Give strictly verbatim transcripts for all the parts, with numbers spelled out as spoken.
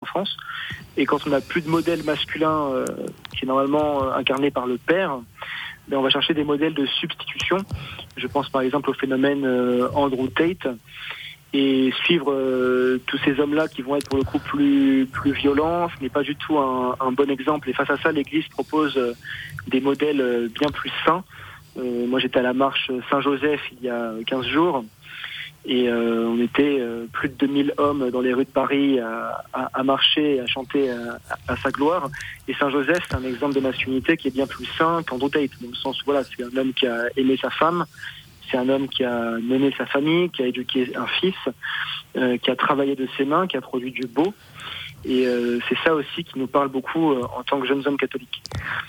France. Et quand on n'a plus de modèle masculin euh, qui est normalement euh, incarné par le père, ben on va chercher des modèles de substitution. Je pense par exemple au phénomène euh, Andrew Tate, et suivre euh, tous ces hommes-là qui vont être pour le coup plus plus violents, ce n'est pas du tout un, un bon exemple. Et face à ça, l'Église propose euh, des modèles euh, bien plus sains. Euh, moi, j'étais à la marche Saint-Joseph il y a quinze jours, et euh, on était euh, plus de deux mille hommes dans les rues de Paris à, à, à marcher, à chanter à, à sa gloire. Et Saint-Joseph, c'est un exemple de masculinité qui est bien plus sain qu'Andrew Tate, dans le sens où voilà, c'est un homme qui a aimé sa femme. C'est un homme qui a mené sa famille, qui a éduqué un fils, euh, qui a travaillé de ses mains, qui a produit du beau. Et euh, c'est ça aussi qui nous parle beaucoup euh, en tant que jeunes hommes catholiques.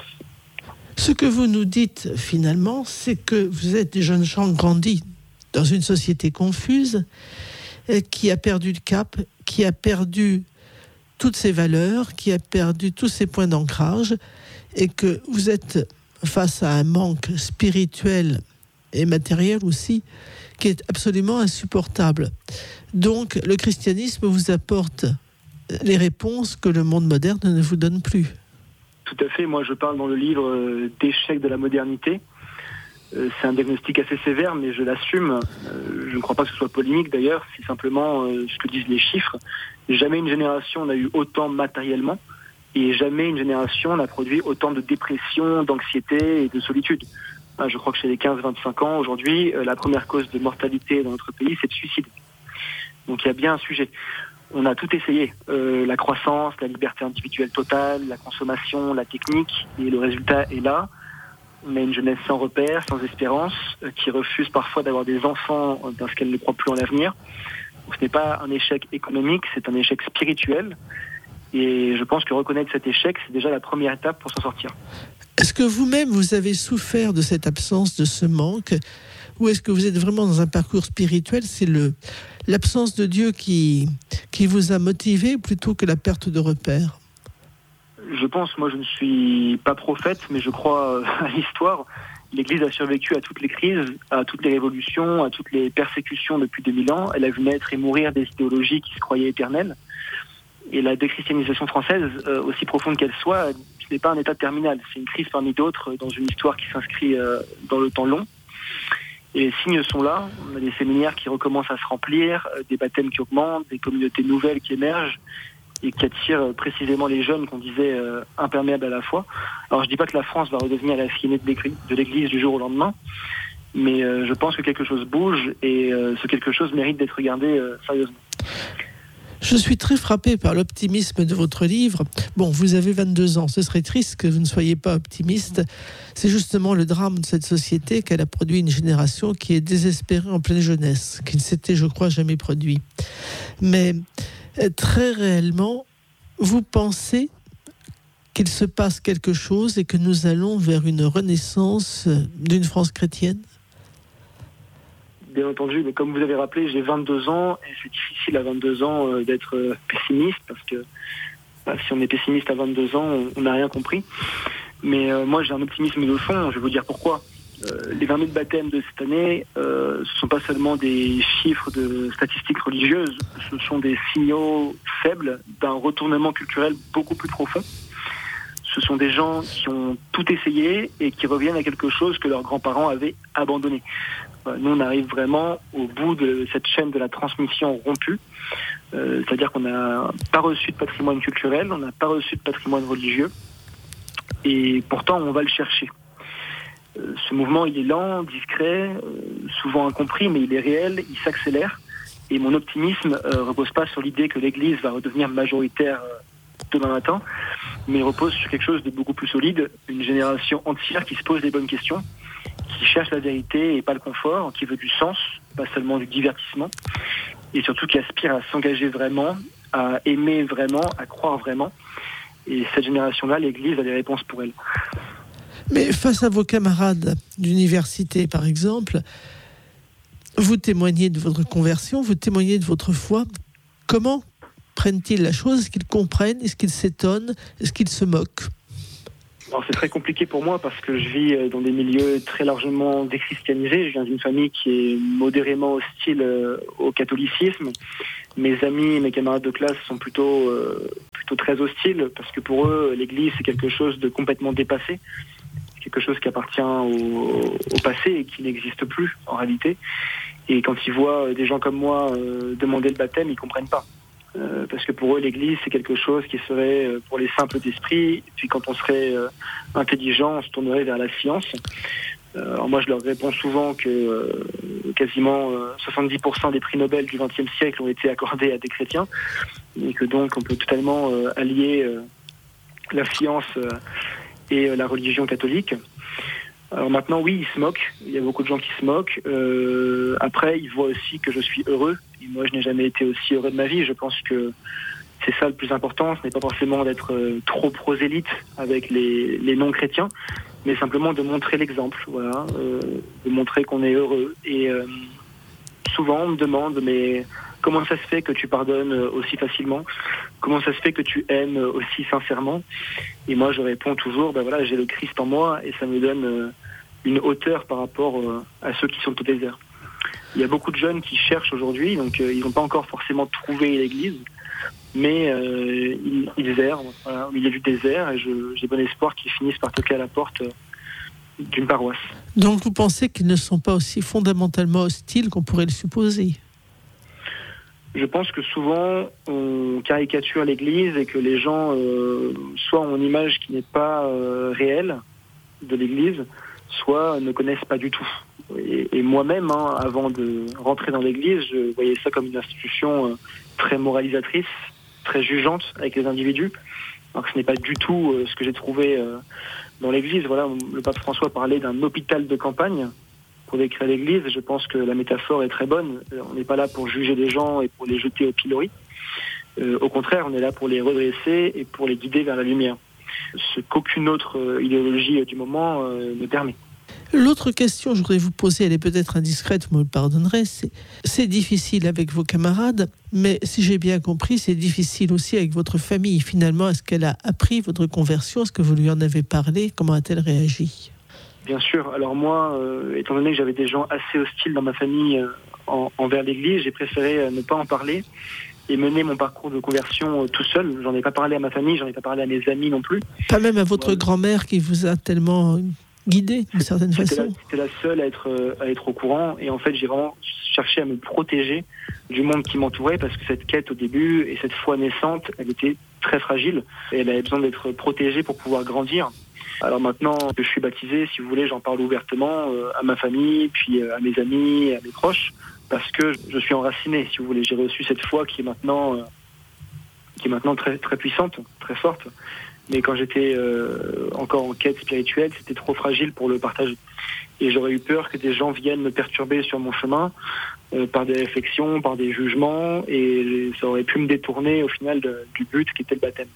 Ce que vous nous dites finalement, c'est que vous êtes des jeunes gens grandis dans une société confuse, euh, qui a perdu le cap, qui a perdu toutes ses valeurs, qui a perdu tous ses points d'ancrage, et que vous êtes face à un manque spirituel et matériel aussi, qui est absolument insupportable. Donc, le christianisme vous apporte les réponses que le monde moderne ne vous donne plus. Tout à fait. Moi, je parle dans le livre euh, d'échec de la modernité. Euh, c'est un diagnostic assez sévère, mais je l'assume. Euh, je ne crois pas que ce soit polémique, d'ailleurs. C'est simplement euh, ce que disent les chiffres. Jamais une génération n'a eu autant matériellement, et jamais une génération n'a produit autant de dépression, d'anxiété et de solitude. Je crois que chez les quinze à vingt-cinq ans, aujourd'hui, la première cause de mortalité dans notre pays, c'est le suicide. Donc il y a bien un sujet. On a tout essayé. Euh, la croissance, la liberté individuelle totale, la consommation, la technique, et le résultat est là. On a une jeunesse sans repère, sans espérance, euh, qui refuse parfois d'avoir des enfants parce qu'elle ne croit plus en l'avenir. Donc, ce n'est pas un échec économique, c'est un échec spirituel. Et je pense que reconnaître cet échec, c'est déjà la première étape pour s'en sortir. Est-ce que vous-même, vous avez souffert de cette absence, de ce manque, ou est-ce que vous êtes vraiment dans un parcours spirituel? C'est le, l'absence de Dieu qui, qui vous a motivé plutôt que la perte de repères? Je pense, moi je ne suis pas prophète, mais je crois à l'histoire. L'Église a survécu à toutes les crises, à toutes les révolutions, à toutes les persécutions depuis deux mille ans. Elle a vu naître et mourir des idéologies qui se croyaient éternelles. Et la déchristianisation française, euh, aussi profonde qu'elle soit, ce n'est pas un état terminal. C'est une crise parmi d'autres dans une histoire qui s'inscrit euh, dans le temps long. Et les signes sont là. On a des séminaires qui recommencent à se remplir, euh, des baptêmes qui augmentent, des communautés nouvelles qui émergent et qui attirent euh, précisément les jeunes qu'on disait euh, imperméables à la foi. Alors je dis pas que la France va redevenir la fille aînée de l'Église du jour au lendemain, mais euh, je pense que quelque chose bouge et euh, ce quelque chose mérite d'être regardé euh, sérieusement. Je suis très frappé par l'optimisme de votre livre. Bon, vous avez vingt-deux ans, ce serait triste que vous ne soyez pas optimiste. C'est justement le drame de cette société qu'elle a produit une génération qui est désespérée en pleine jeunesse, qui ne s'était, je crois, jamais produit. Mais très réellement, vous pensez qu'il se passe quelque chose et que nous allons vers une renaissance d'une France chrétienne? Bien entendu, mais comme vous avez rappelé, j'ai vingt-deux ans et c'est difficile à vingt-deux ans euh, d'être euh, pessimiste parce que bah, si on est pessimiste à vingt-deux ans, on n'a rien compris. Mais euh, moi, j'ai un optimisme de fond, je vais vous dire pourquoi. Euh, les vingt mille baptêmes de cette année, euh, ce ne sont pas seulement des chiffres de statistiques religieuses, ce sont des signaux faibles d'un retournement culturel beaucoup plus profond. Ce sont des gens qui ont tout essayé et qui reviennent à quelque chose que leurs grands-parents avaient abandonné. Nous, on arrive vraiment au bout de cette chaîne de la transmission rompue. Euh, c'est-à-dire qu'on n'a pas reçu de patrimoine culturel, on n'a pas reçu de patrimoine religieux. Et pourtant, on va le chercher. Euh, ce mouvement, il est lent, discret, euh, souvent incompris, mais il est réel, il s'accélère. Et mon optimisme ne euh, repose pas sur l'idée que l'Église va redevenir majoritaire euh, demain matin, mais il repose sur quelque chose de beaucoup plus solide, une génération entière qui se pose les bonnes questions, qui cherche la vérité et pas le confort, qui veut du sens, pas seulement du divertissement, et surtout qui aspire à s'engager vraiment, à aimer vraiment, à croire vraiment. Et cette génération-là, l'Église a des réponses pour elle. Mais face à vos camarades d'université, par exemple, vous témoignez de votre conversion, vous témoignez de votre foi. Comment prennent-ils la chose? Est-ce qu'ils comprennent? Est-ce qu'ils s'étonnent? Est-ce qu'ils se moquent? Alors, c'est très compliqué pour moi parce que je vis dans des milieux très largement déchristianisés. Je viens d'une famille qui est modérément hostile au catholicisme. Mes amis et mes camarades de classe sont plutôt, euh, plutôt très hostiles, parce que pour eux, l'Église, c'est quelque chose de complètement dépassé, quelque chose qui appartient au, au passé et qui n'existe plus en réalité. Et quand ils voient des gens comme moi euh, demander le baptême, ils comprennent pas. Euh, parce que pour eux, l'Église, c'est quelque chose qui serait euh, pour les simples d'esprit. Et puis quand on serait euh, intelligent, on se tournerait vers la science. Euh, alors moi, je leur réponds souvent que euh, quasiment euh, soixante-dix pour cent des prix Nobel du vingtième siècle ont été accordés à des chrétiens. Et que donc, on peut totalement euh, allier euh, la science euh, et euh, la religion catholique. Alors maintenant, oui, ils se moquent. Il y a beaucoup de gens qui se moquent. Euh, après, ils voient aussi que je suis heureux. Et moi, je n'ai jamais été aussi heureux de ma vie. Je pense que c'est ça le plus important. Ce n'est pas forcément d'être euh, trop prosélyte avec les, les non-chrétiens, mais simplement de montrer l'exemple. Voilà, euh, de montrer qu'on est heureux. Et euh, souvent, on me demande, mais comment ça se fait que tu pardonnes aussi facilement ? Comment ça se fait que tu aimes aussi sincèrement ? Et moi, je réponds toujours, ben voilà, j'ai le Christ en moi et ça me donne euh, une hauteur par rapport euh, à ceux qui sont au désert. Il y a beaucoup de jeunes qui cherchent aujourd'hui, donc euh, ils n'ont pas encore forcément trouvé l'Église, mais euh, ils, ils errent voilà, au milieu du désert et je, j'ai bon espoir qu'ils finissent par toquer à la porte euh, d'une paroisse. Donc vous pensez qu'ils ne sont pas aussi fondamentalement hostiles qu'on pourrait le supposer ? Je pense que souvent, on caricature l'Église et que les gens, euh, soit ont une image qui n'est pas euh, réelle de l'Église, soit ne connaissent pas du tout. Et, et moi-même, hein, avant de rentrer dans l'Église, je voyais ça comme une institution euh, très moralisatrice, très jugeante avec les individus. Alors que ce n'est pas du tout euh, ce que j'ai trouvé euh, dans l'Église. Voilà, le pape François parlait d'un hôpital de campagne pour décrire l'Église. Je pense que la métaphore est très bonne. On n'est pas là pour juger des gens et pour les jeter au pilori. Euh, au contraire, on est là pour les redresser et pour les guider vers la lumière. Ce qu'aucune autre euh, idéologie du moment euh, ne permet. L'autre question que je voudrais vous poser, elle est peut-être indiscrète, vous me le pardonnerez, c'est, c'est difficile avec vos camarades, mais si j'ai bien compris, c'est difficile aussi avec votre famille. Finalement, est-ce qu'elle a appris votre conversion ? Est-ce que vous lui en avez parlé ? Comment a-t-elle réagi ? Bien sûr. Alors moi, euh, étant donné que j'avais des gens assez hostiles dans ma famille euh, en, envers l'Église, j'ai préféré euh, ne pas en parler et mener mon parcours de conversion euh, tout seul. J'en ai pas parlé à ma famille, j'en ai pas parlé à mes amis non plus. Pas même à votre ouais. grand-mère qui vous a tellement guidé d'une certaine c'était façon. La, c'était la seule à être, euh, à être au courant. Et en fait, j'ai vraiment cherché à me protéger du monde qui m'entourait parce que cette quête au début et cette foi naissante, elle était très fragile et elle avait besoin d'être protégée pour pouvoir grandir. Alors maintenant que je suis baptisé, si vous voulez, j'en parle ouvertement euh, à ma famille, puis euh, à mes amis, à mes proches, parce que je suis enraciné, si vous voulez. J'ai reçu cette foi qui est maintenant, euh, qui est maintenant très, très puissante, très forte. Mais quand j'étais euh, encore en quête spirituelle, c'était trop fragile pour le partager. Et j'aurais eu peur que des gens viennent me perturber sur mon chemin euh, par des réflexions, par des jugements, et ça aurait pu me détourner au final de, du but qui était le baptême.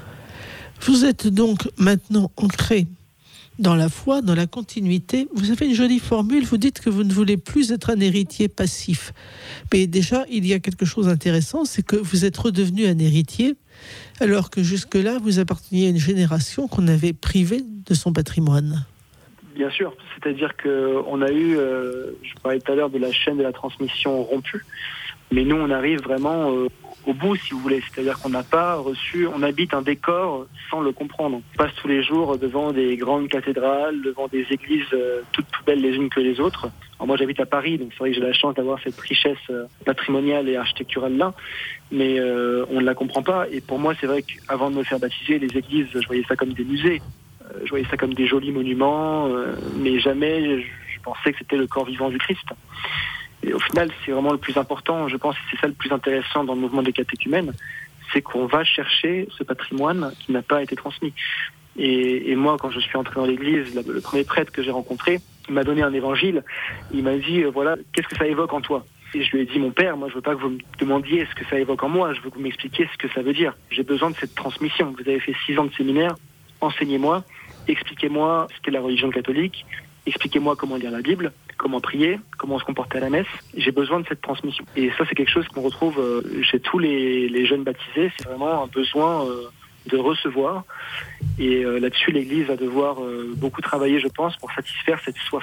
Vous êtes donc maintenant ancré dans la foi, dans la continuité. Vous avez une jolie formule, vous dites que vous ne voulez plus être un héritier passif. Mais déjà, il y a quelque chose d'intéressant, c'est que vous êtes redevenu un héritier, alors que jusque-là, vous apparteniez à une génération qu'on avait privée de son patrimoine. Bien sûr, c'est-à-dire qu'on a eu, euh, je parlais tout à l'heure de la chaîne de la transmission rompue, mais nous, on arrive vraiment euh, au bout, si vous voulez. C'est-à-dire qu'on n'a pas reçu, on habite un décor sans le comprendre. On passe tous les jours devant des grandes cathédrales, devant des églises euh, toutes plus belles les unes que les autres. Alors moi, j'habite à Paris, donc c'est vrai que j'ai la chance d'avoir cette richesse euh, patrimoniale et architecturale-là, mais euh, on ne la comprend pas. Et pour moi, c'est vrai qu'avant de me faire baptiser, les églises, je voyais ça comme des musées. Euh, je voyais ça comme des jolis monuments, euh, mais jamais je pensais que c'était le corps vivant du Christ. Et au final, c'est vraiment le plus important, je pense, et c'est ça le plus intéressant dans le mouvement des catéchumènes, c'est qu'on va chercher ce patrimoine qui n'a pas été transmis. Et, et moi, quand je suis entré dans l'église, le premier prêtre que j'ai rencontré, il m'a donné un évangile, il m'a dit, euh, voilà, qu'est-ce que ça évoque en toi ? Et je lui ai dit, mon père, moi je veux pas que vous me demandiez ce que ça évoque en moi, je veux que vous m'expliquiez ce que ça veut dire. J'ai besoin de cette transmission. Vous avez fait six ans de séminaire, enseignez-moi, expliquez-moi ce qu'est la religion catholique, expliquez-moi comment lire la Bible, comment prier, comment se comporter à la messe. J'ai besoin de cette transmission. Et ça, c'est quelque chose qu'on retrouve chez tous les, les jeunes baptisés. C'est vraiment un besoin euh, de recevoir. Et euh, là-dessus, l'Église va devoir euh, beaucoup travailler, je pense, pour satisfaire cette soif.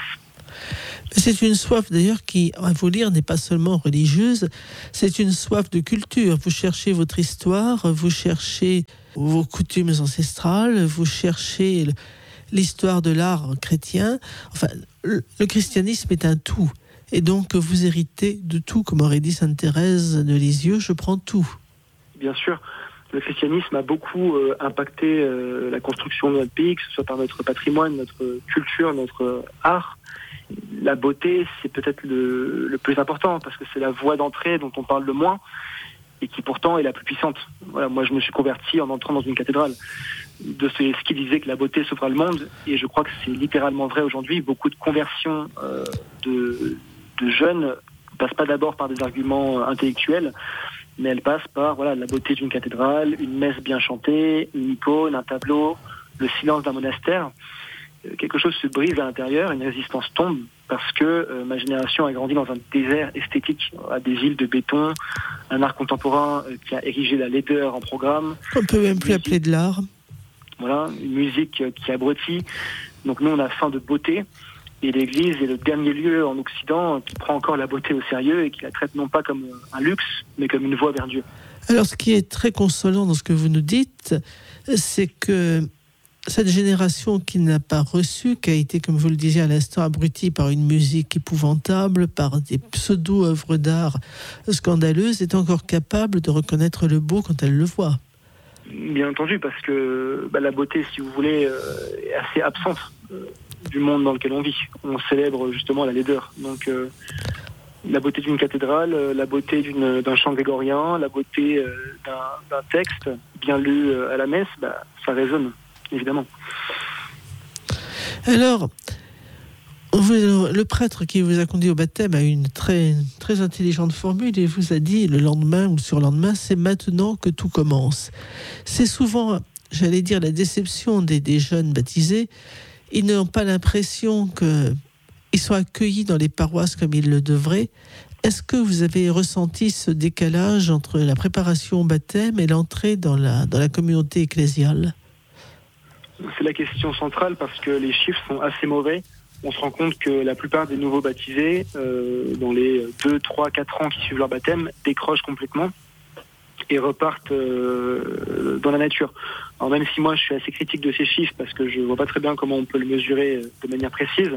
C'est une soif d'ailleurs qui, à vous lire, n'est pas seulement religieuse, c'est une soif de culture. Vous cherchez votre histoire, vous cherchez vos coutumes ancestrales, vous cherchez l'histoire de l'art chrétien. Enfin, le christianisme est un tout. Et donc, vous héritez de tout, comme aurait dit Sainte Thérèse de Lisieux, je prends tout. Bien sûr. Le christianisme a beaucoup euh, impacté euh, la construction de notre pays, que ce soit par notre patrimoine, notre culture, notre art. La beauté, c'est peut-être le, le plus important, parce que c'est la voie d'entrée dont on parle le moins, et qui pourtant est la plus puissante. Voilà, moi, je me suis converti en entrant dans une cathédrale. De ce, ce qui disait que la beauté sauvera le monde, et je crois que c'est littéralement vrai aujourd'hui. Beaucoup de conversions euh, de, de jeunes ne passent pas d'abord par des arguments intellectuels, mais elles passent par voilà, la beauté d'une cathédrale, une messe bien chantée, une icône, un tableau, le silence d'un monastère. Quelque chose se brise à l'intérieur, une résistance tombe, parce que euh, ma génération a grandi dans un désert esthétique, à des îles de béton, un art contemporain euh, qui a érigé la laideur en programme. On peut même plus appeler de l'art. Voilà, une musique euh, qui abrutit. Donc nous, on a faim de beauté, et l'Église est le dernier lieu en Occident qui prend encore la beauté au sérieux et qui la traite non pas comme un luxe, mais comme une voie vers Dieu. Alors, ce qui est très consolant dans ce que vous nous dites, c'est que cette génération qui n'a pas reçu, qui a été, comme vous le disiez à l'instant, abrutie par une musique épouvantable, par des pseudo-œuvres d'art scandaleuses, est encore capable de reconnaître le beau quand elle le voit. Bien entendu, parce que bah, la beauté, si vous voulez, euh, est assez absente euh, du monde dans lequel on vit. On célèbre justement la laideur. Donc, euh, la beauté d'une cathédrale, euh, la beauté d'une, d'un chant grégorien, la beauté euh, d'un, d'un texte bien lu euh, à la messe, bah, ça résonne. Évidemment. Alors, vous, le prêtre qui vous a conduit au baptême a une très, très intelligente formule et vous a dit le lendemain ou le surlendemain, c'est maintenant que tout commence. C'est souvent, j'allais dire, la déception des, des jeunes baptisés. Ils n'ont pas l'impression qu'ils sont accueillis dans les paroisses comme ils le devraient. Est-ce que vous avez ressenti ce décalage entre la préparation au baptême et l'entrée dans la, dans la communauté ecclésiale ? C'est la question centrale parce que les chiffres sont assez mauvais. On se rend compte que la plupart des nouveaux baptisés, euh, dans les deux, trois, quatre ans qui suivent leur baptême, décrochent complètement et repartent euh, dans la nature. Alors même si moi je suis assez critique de ces chiffres parce que je vois pas très bien comment on peut le mesurer de manière précise,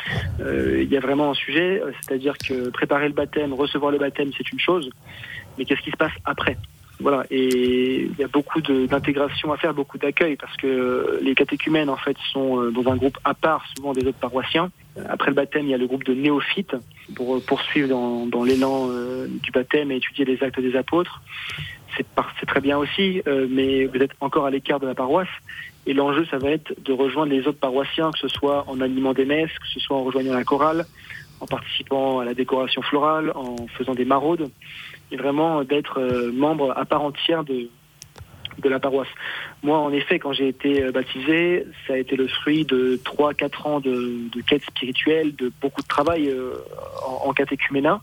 euh, il y a vraiment un sujet, c'est-à-dire que préparer le baptême, recevoir le baptême, c'est une chose, mais qu'est-ce qui se passe après ? Voilà, et il y a beaucoup de, d'intégration à faire, beaucoup d'accueil, parce que les catéchumènes, en fait, sont dans un groupe à part, souvent des autres paroissiens. Après le baptême, il y a le groupe de néophytes, pour poursuivre dans, dans l'élan euh, du baptême et étudier les actes des apôtres. C'est, par, c'est très bien aussi, euh, mais vous êtes encore à l'écart de la paroisse, et l'enjeu, ça va être de rejoindre les autres paroissiens, que ce soit en animant des messes, que ce soit en rejoignant la chorale, en participant à la décoration florale, en faisant des maraudes, et vraiment d'être euh, membre à part entière de, de la paroisse. Moi, en effet, quand j'ai été baptisé, ça a été le fruit de trois quatre ans de, de quête spirituelle, de beaucoup de travail euh, en, en catéchuménat.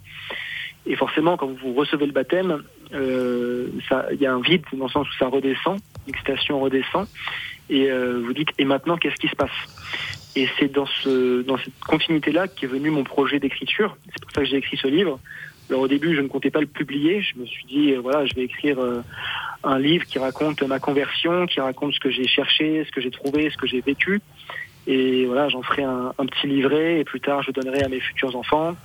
Et forcément, quand vous recevez le baptême, euh, ça, il y a un vide dans le sens où ça redescend, l'excitation redescend, et euh, vous dites, et maintenant, qu'est-ce qui se passe ? Et c'est dans, ce, dans cette continuité-là qu'est venu mon projet d'écriture. C'est pour ça que j'ai écrit ce livre. Alors au début, je ne comptais pas le publier. Je me suis dit, euh, voilà, je vais écrire euh, un livre qui raconte ma conversion, qui raconte ce que j'ai cherché, ce que j'ai trouvé, ce que j'ai vécu. Et voilà, j'en ferai un, un petit livret. Et plus tard, je donnerai à mes futurs enfants.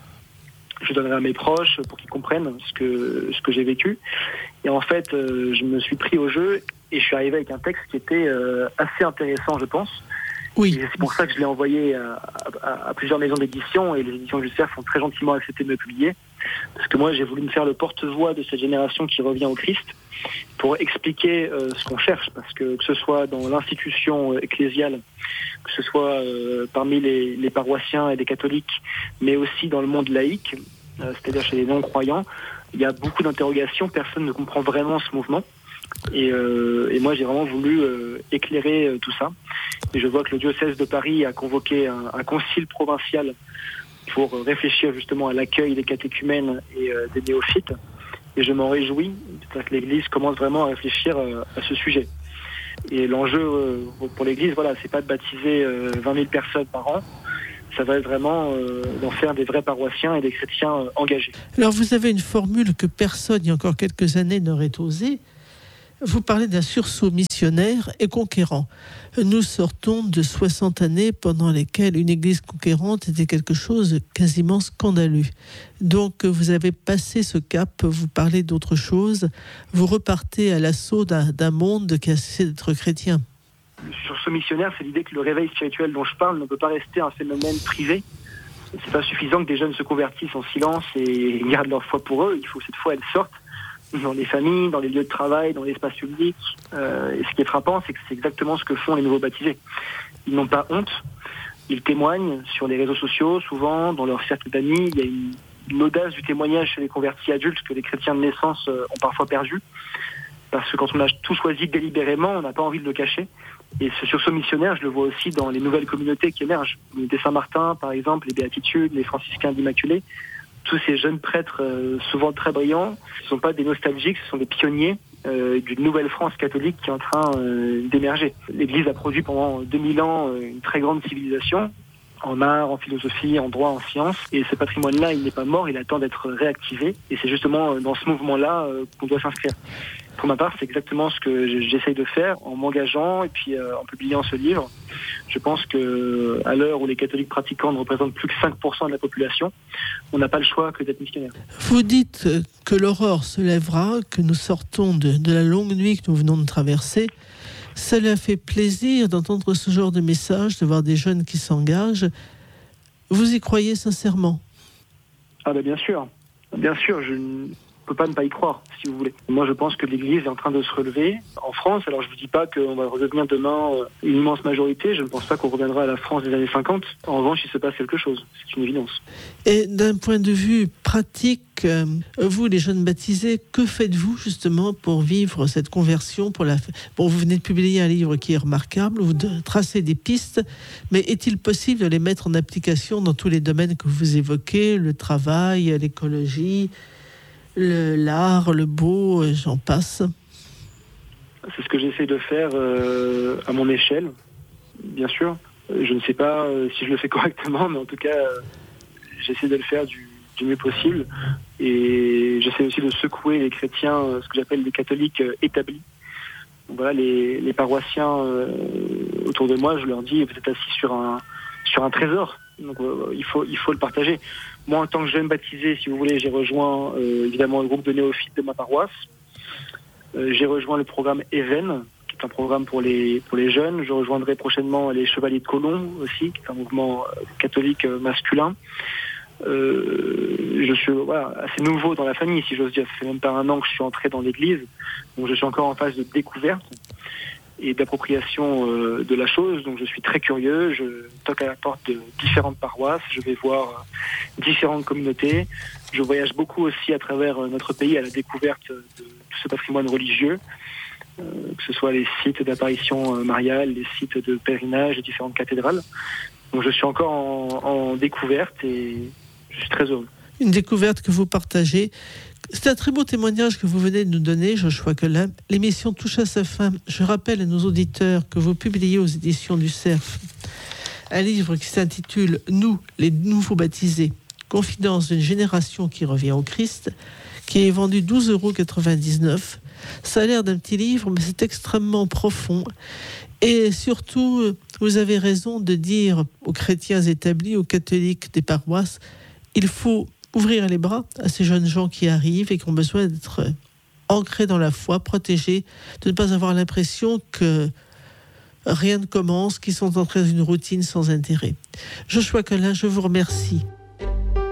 Je donnerai à mes proches pour qu'ils comprennent ce que ce que j'ai vécu. Et en fait, euh, je me suis pris au jeu et je suis arrivé avec un texte qui était euh, assez intéressant, je pense. Oui. Et c'est pour ça que je l'ai envoyé à, à, à plusieurs maisons d'édition et les éditions Jusser ont très gentiment accepté de me publier. Parce que moi, j'ai voulu me faire le porte-voix de cette génération qui revient au Christ pour expliquer euh, ce qu'on cherche. Parce que que ce soit dans l'institution euh, ecclésiale, que ce soit euh, parmi les, les paroissiens et les catholiques, mais aussi dans le monde laïque, euh, c'est-à-dire chez les non-croyants, il y a beaucoup d'interrogations. Personne ne comprend vraiment ce mouvement. Et, euh, et moi, j'ai vraiment voulu euh, éclairer euh, tout ça. Et je vois que le diocèse de Paris a convoqué un, un concile provincial pour réfléchir justement à l'accueil des catéchumènes et euh, des néophytes. Et je m'en réjouis, parce que l'Église commence vraiment à réfléchir euh, à ce sujet. Et l'enjeu euh, pour l'Église, voilà, c'est pas de baptiser euh, vingt mille personnes par an, Ça va être vraiment euh, d'en faire des vrais paroissiens et des chrétiens euh, engagés. Alors vous avez une formule que personne, il y a encore quelques années, n'aurait osé. Vous parlez d'un sursaut missionnaire et conquérant. Nous sortons de soixante années pendant lesquelles une église conquérante était quelque chose de quasiment scandaleux. Donc vous avez passé ce cap, vous parlez d'autre chose, vous repartez à l'assaut d'un, d'un monde qui a cessé d'être chrétien. Le sursaut missionnaire, c'est l'idée que le réveil spirituel dont je parle ne peut pas rester un phénomène privé. C'est pas suffisant que des jeunes se convertissent en silence et gardent leur foi pour eux. Il faut que cette foi, elle sorte dans les familles, dans les lieux de travail, dans l'espace public. Euh, et ce qui est frappant, c'est que c'est exactement ce que font les nouveaux baptisés. Ils n'ont pas honte, ils témoignent sur les réseaux sociaux, souvent, dans leur cercle d'amis. Il y a une, une audace du témoignage chez les convertis adultes que les chrétiens de naissance euh, ont parfois perdu. Parce que quand on a tout choisi délibérément, on n'a pas envie de le cacher. Et ce sursaut missionnaire, je le vois aussi dans les nouvelles communautés qui émergent. La communauté Saint-Martin, par exemple, les Béatitudes, les franciscains d'Immaculée. Tous ces jeunes prêtres, euh, souvent très brillants, ce ne sont pas des nostalgiques, ce sont des pionniers euh, d'une nouvelle France catholique qui est en train euh, d'émerger. L'Église a produit pendant deux mille ans euh, une très grande civilisation, en art, en philosophie, en droit, en sciences. Et ce patrimoine-là, il n'est pas mort, il attend d'être réactivé. Et c'est justement dans ce mouvement-là euh, qu'on doit s'inscrire. Pour ma part, c'est exactement ce que j'essaye de faire en m'engageant et puis euh, en publiant ce livre. Je pense que à l'heure où les catholiques pratiquants ne représentent plus que cinq pour cent de la population, on n'a pas le choix que d'être missionnaire. Vous dites que l'aurore se lèvera, que nous sortons de, de la longue nuit que nous venons de traverser. Cela fait plaisir d'entendre ce genre de message, de voir des jeunes qui s'engagent. Vous y croyez sincèrement ? Ah ben bien sûr, bien sûr, je ne peux pas ne pas y croire, si vous voulez. Moi, je pense que l'Église est en train de se relever en France. Alors, je ne vous dis pas qu'on va redevenir demain une immense majorité. Je ne pense pas qu'on reviendra à la France des années cinquante. En revanche, il se passe quelque chose. C'est une évidence. Et d'un point de vue pratique, euh, vous, les jeunes baptisés, que faites-vous justement pour vivre cette conversion pour la... Bon, vous venez de publier un livre qui est remarquable, vous tracez des pistes, mais est-il possible de les mettre en application dans tous les domaines que vous évoquez, le travail, l'écologie, Le, l'art, le beau, j'en passe. C'est ce que j'essaie de faire euh, à mon échelle, bien sûr. Je ne sais pas euh, si je le fais correctement, mais en tout cas, euh, j'essaie de le faire du, du mieux possible. Et j'essaie aussi de secouer les chrétiens, euh, ce que j'appelle les catholiques euh, établis. Donc voilà, les, les paroissiens euh, autour de moi, je leur dis, vous êtes assis sur un, sur un trésor. Donc euh, il faut, il faut le partager. Moi, en tant que jeune baptisé, si vous voulez, j'ai rejoint euh, évidemment le groupe de néophytes de ma paroisse. Euh, j'ai rejoint le programme Even, qui est un programme pour les pour les jeunes. Je rejoindrai prochainement les Chevaliers de Colomb aussi, qui est un mouvement catholique masculin. Euh, je suis voilà, assez nouveau dans la famille, si j'ose dire. Ça fait même pas un an que je suis entré dans l'église, donc je suis encore en phase de découverte et d'appropriation euh, de la chose. Donc je suis très curieux, je toque à la porte de différentes paroisses, je vais voir euh, différentes communautés. Je voyage beaucoup aussi à travers euh, notre pays à la découverte de tout ce patrimoine religieux, euh, que ce soit les sites d'apparition euh, mariale, les sites de pèlerinage, les différentes cathédrales. Donc je suis encore en, en découverte et je suis très heureux. Une découverte que vous partagez. C'est un très beau témoignage que vous venez de nous donner, Joshua Collin. L'émission touche à sa fin. Je rappelle à nos auditeurs que vous publiez aux éditions du Cerf un livre qui s'intitule « Nous, les nouveaux baptisés, confidence d'une génération qui revient au Christ », qui est vendu douze euros quatre-vingt-dix-neuf. Ça a l'air d'un petit livre, mais c'est extrêmement profond. Et surtout, vous avez raison de dire aux chrétiens établis, aux catholiques des paroisses, il faut ouvrir les bras à ces jeunes gens qui arrivent et qui ont besoin d'être ancrés dans la foi, protégés, de ne pas avoir l'impression que rien ne commence, qu'ils sont entrés dans une routine sans intérêt. Joshua Collin, je vous remercie.